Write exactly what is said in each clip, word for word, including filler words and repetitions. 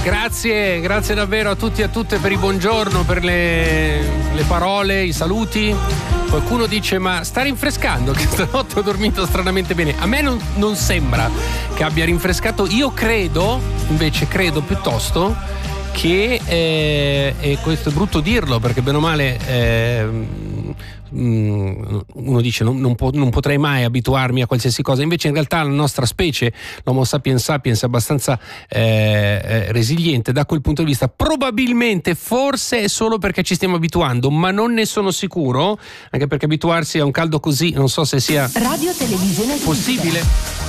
Grazie, grazie davvero a tutti e a tutte per il buongiorno, per le, le parole, i saluti. Qualcuno dice: ma sta rinfrescando, che stanotte ho dormito stranamente bene. A me non, non sembra che abbia rinfrescato. Io credo, invece credo piuttosto che, eh, e questo è brutto dirlo perché bene o male eh, uno dice non, non, po- non potrei mai abituarmi a qualsiasi cosa, invece in realtà la nostra specie, l'Homo sapiens sapiens, è abbastanza eh, eh, resiliente da quel punto di vista. Probabilmente, forse è solo perché ci stiamo abituando, ma non ne sono sicuro, anche perché abituarsi a un caldo così non so se sia Radio Televisione possibile.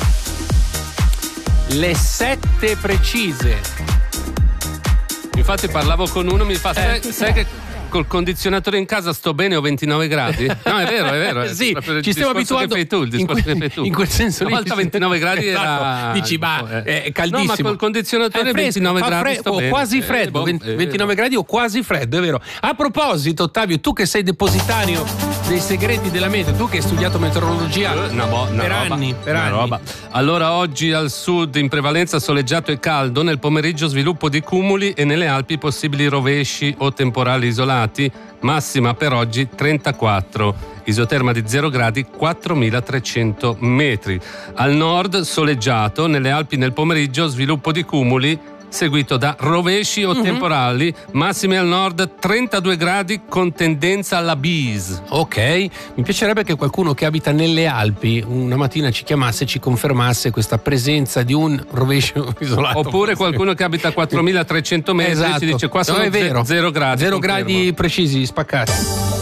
Le sette precise. Infatti parlavo con uno, mi fa: sai, sai che col condizionatore in casa sto bene, ho ventinove gradi? No, è vero, è vero. È sì, ci stiamo abituando. Che fai tu, il discorso in, que- che fai tu. in quel senso una volta ventinove gradi esatto. Era Dici, ma è caldissimo. No, ma col condizionatore è fresco, ventinove gradi fre- sto o bene. quasi freddo, eh, boh, ventinove eh, gradi o quasi freddo, è vero. A proposito, Ottavio, tu che sei depositario dei segreti della meteo, tu che hai studiato meteorologia una bo- una per roba, anni, per una anni. Roba. Allora, oggi al sud in prevalenza soleggiato e caldo, nel pomeriggio sviluppo di cumuli e nelle Alpi possibili rovesci o temporali isolati. Massima per oggi trentaquattro, isoterma di zero gradi, quattromilatrecento metri. Al nord soleggiato, nelle Alpi nel pomeriggio sviluppo di cumuli seguito da rovesci o mm-hmm. temporali, massime al nord trentadue gradi con tendenza alla bise. Ok, mi piacerebbe che qualcuno che abita nelle Alpi una mattina ci chiamasse e ci confermasse questa presenza di un rovescio isolato. Oppure qualcuno che abita a quattromilatrecento metri esatto. ci dice: qua sono no, è vero. zero gradi. Zero confermo. gradi precisi, spaccati.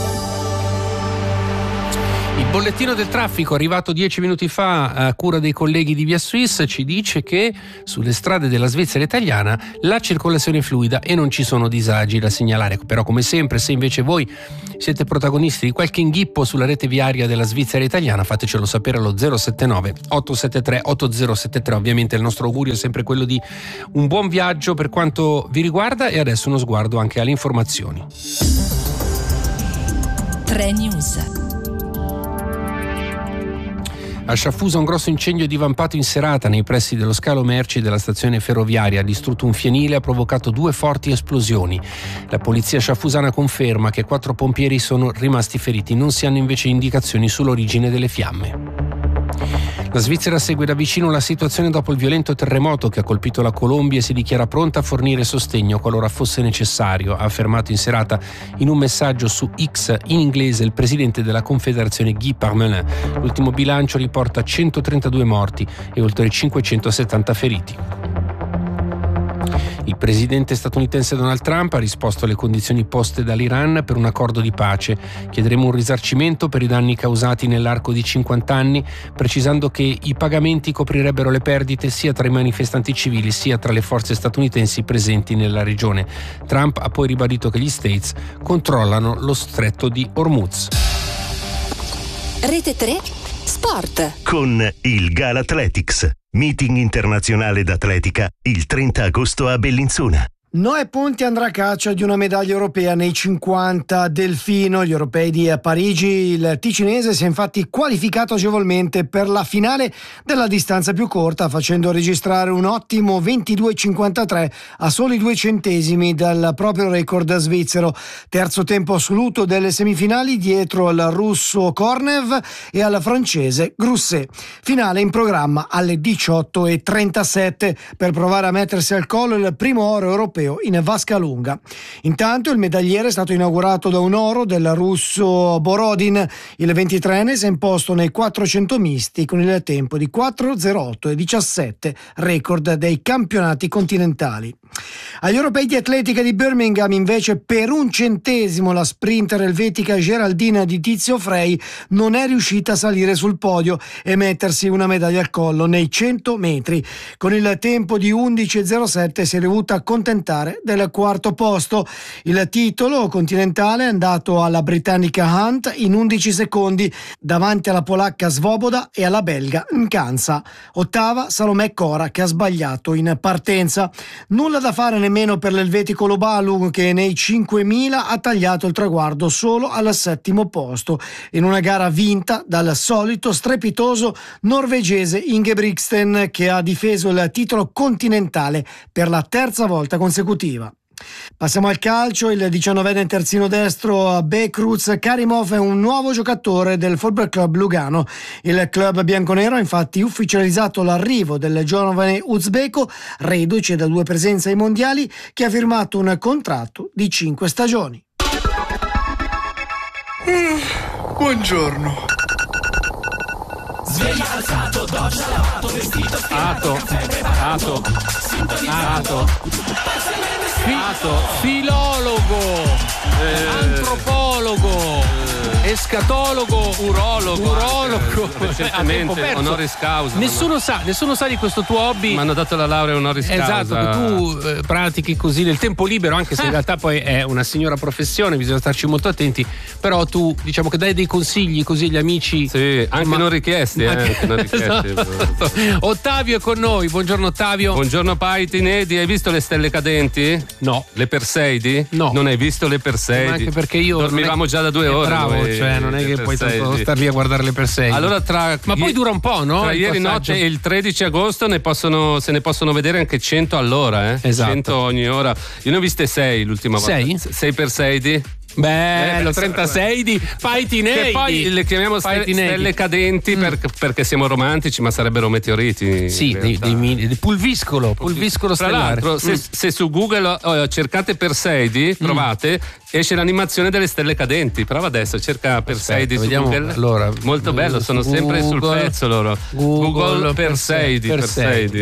Il bollettino del traffico arrivato dieci minuti fa a cura dei colleghi di Via Suisse ci dice che sulle strade della Svizzera italiana la circolazione è fluida e non ci sono disagi da segnalare. Però come sempre, se invece voi siete protagonisti di qualche inghippo sulla rete viaria della Svizzera italiana, fatecelo sapere allo zero sette nove otto sette tre otto zero sette tre. Ovviamente il nostro augurio è sempre quello di un buon viaggio per quanto vi riguarda, e adesso uno sguardo anche alle informazioni. tre News. A Sciaffusa un grosso incendio divampato in serata nei pressi dello scalo merci della stazione ferroviaria. Ha distrutto un fienile e ha provocato due forti esplosioni. La polizia sciaffusana conferma che quattro pompieri sono rimasti feriti. Non si hanno invece indicazioni sull'origine delle fiamme. La Svizzera segue da vicino la situazione dopo il violento terremoto che ha colpito la Colombia e si dichiara pronta a fornire sostegno qualora fosse necessario, ha affermato in serata in un messaggio su X in inglese il presidente della Confederazione Guy Parmelin. L'ultimo bilancio riporta centotrentadue morti e oltre cinquecentosettanta feriti. Il presidente statunitense Donald Trump ha risposto alle condizioni poste dall'Iran per un accordo di pace. Chiederemo un risarcimento per i danni causati nell'arco di cinquanta anni, precisando che i pagamenti coprirebbero le perdite sia tra i manifestanti civili sia tra le forze statunitensi presenti nella regione. Trump ha poi ribadito che gli States controllano lo stretto di Hormuz. Rete tre Sport. Con il Galathletics, meeting internazionale d'atletica il trenta agosto a Bellinzona. Noè Ponti andrà a caccia di una medaglia europea nei cinquanta delfino. Gli europei di Parigi. Il ticinese si è infatti qualificato agevolmente per la finale della distanza più corta, facendo registrare un ottimo ventidue cinquantatré a soli due centesimi dal proprio record svizzero. Terzo tempo assoluto delle semifinali dietro al russo Kornev e al francese Grousset. Finale in programma alle diciotto e trentasette per provare a mettersi al collo il primo oro europeo in vasca lunga. Intanto il medagliere è stato inaugurato da un oro del russo Borodin. Il ventitreenne si è imposto nei quattrocento misti con il tempo di quattro zero otto e diciassette, record dei campionati continentali. Agli europei di atletica di Birmingham invece per un centesimo la sprinter elvetica Geraldine di Tizio Frey non è riuscita a salire sul podio e mettersi una medaglia al collo nei cento metri. Con il tempo di undici zero sette si è dovuta accontentare supplementare del quarto posto. Il titolo continentale è andato alla britannica Hunt in undici secondi davanti alla polacca Svoboda e alla belga Nkansa. Ottava Salomè Cora che ha sbagliato in partenza. Nulla da fare nemmeno per l'elvetico Lobalu che nei cinquemila ha tagliato il traguardo solo al settimo posto in una gara vinta dal solito strepitoso norvegese Ingebrigtsen che ha difeso il titolo continentale per la terza volta consecutiva. Passiamo al calcio. Il diciannovenne terzino destro Bekruz Karimov è un nuovo giocatore del Football Club Lugano. Il club bianconero ha infatti ufficializzato l'arrivo del giovane uzbeko, reduce da due presenze ai mondiali, che ha firmato un contratto di cinque stagioni. Mm, buongiorno. Sveglia alzato, doccia lavato, vestito Ato, Ato, Ato, Ato, filologo, eh, antropologo, eh, escatologo, urologo, urologo, recentemente honoris causa. Nessuno sa, nessuno sa di questo tuo hobby. Mi hanno dato la laurea honoris causa. Esatto, che tu eh, pratichi così nel tempo libero, anche se in realtà poi è una signora professione, bisogna starci molto attenti, però tu diciamo che dai dei consigli così agli amici. Sì, anche ma... non richiesti, eh, anche non richiesti. Esatto. Ottavio è con noi, buongiorno Ottavio. Buongiorno Paiti Nedi, hai visto le stelle cadenti? No. Le Perseidi? No. Non hai visto le Perseidi? Ma anche perché io dormivamo già da due eh, ore. Bravo, noi, cioè non è che puoi tanto star lì a guardare le Perseidi. Allora tra Ma poi dura un po', no? Tra il ieri passaggio. notte e il tredici agosto ne possono, se ne possono vedere anche cento all'ora, eh? Esatto. cento ogni ora. Io ne ho viste sei l'ultima volta. Sei? Sei Perseidi? Bello, Eh, trentasei di Paiti Nedi. Che poi le chiamiamo stelle, stelle cadenti Mm. per, perché siamo romantici, ma sarebbero meteoriti. Sì, in dei, realtà. dei mini- di pulviscolo, pulviscolo Tra stellare. l'altro, se, Mm. se su Google oh, cercate Perseidi, trovate, esce l'animazione delle stelle cadenti. Prova adesso, cerca Perseidi su vediamo, Google. allora, Molto bello, sono Google, sempre sul pezzo loro. Google, Perseidi, Perseidi.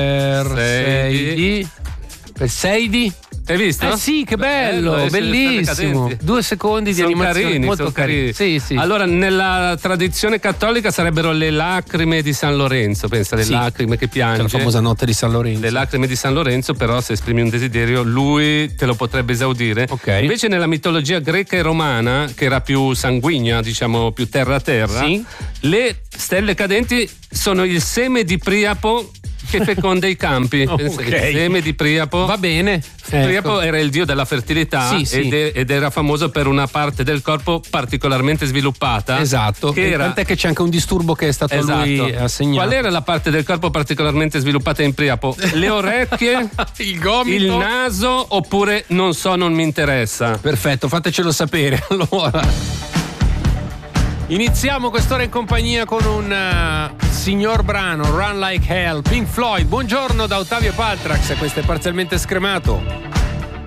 Perseidi. Perseidi. Hai visto? Eh sì, che bello, Bello, esce le stelle bellissimo. cadenti. Due secondi di Sono animazione carini, molto sono carini. Sì, sì. Allora, nella tradizione cattolica sarebbero le lacrime di San Lorenzo, pensa, le Sì. lacrime che piange. C'è la famosa notte di San Lorenzo. Le lacrime di San Lorenzo, però se esprimi un desiderio lui te lo potrebbe esaudire. Ok. Invece nella mitologia greca e romana, che era più sanguigna, diciamo più terra a terra, Sì. le stelle cadenti sono il seme di Priapo che feconda i campi. Pensa, Ok. il seme di Priapo. Va bene. Priapo Ecco. era il dio della fertilità Sì, sì. Ed, è- ed era famoso per una parte del corpo particolarmente sviluppata. Esatto. Che era... Tant'è che c'è anche un disturbo che è stato a lui Esatto. assegnato. Qual era la parte del corpo particolarmente sviluppata in Priapo? Le orecchie, il gomito, il naso, oppure non so, non mi interessa. Perfetto, fatecelo sapere. Allora, iniziamo quest'ora in compagnia con un uh, signor brano, Run Like Hell, Pink Floyd. Buongiorno da Ottavio Paltrax, questo è Parzialmente Scremato.